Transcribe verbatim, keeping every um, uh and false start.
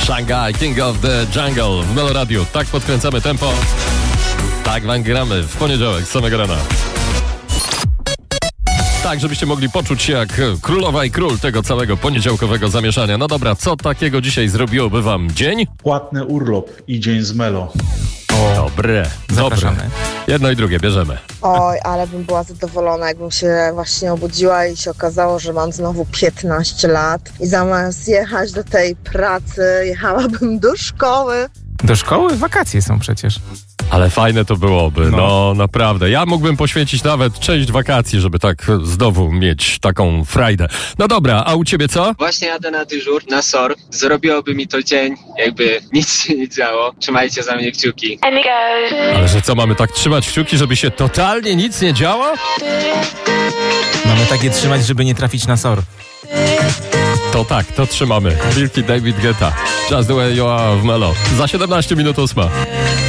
Shanghai, King of the Jungle w Melo Radio. Tak podkręcamy tempo. Tak wam gramy w poniedziałek z samego rana. Tak, żebyście mogli poczuć się jak królowa i król tego całego poniedziałkowego zamieszania. No dobra, co takiego dzisiaj zrobiłoby wam dzień? Płatny urlop i dzień z Melo. Dobre, dobre. Jedno i drugie bierzemy. Oj, ale bym była zadowolona, jakbym się właśnie obudziła i się okazało, że mam znowu piętnaście lat i zamiast jechać do tej pracy, jechałabym do szkoły. Do szkoły? Wakacje są przecież. Ale fajne to byłoby, no. no naprawdę. Ja mógłbym poświęcić nawet część wakacji, żeby tak znowu mieć taką frajdę. No dobra, a u ciebie co? Właśnie jadę na dyżur, na S O R. Zrobiłoby mi to dzień, jakby nic się nie działo. Trzymajcie za mnie kciuki. Ale że co, mamy tak trzymać kciuki, żeby się totalnie nic nie działo? Mamy takie trzymać, żeby nie trafić na S O R. To tak, to trzymamy. Wielki David Guetta. Just the way you are w Melo. Za siedemnaście minut ósma.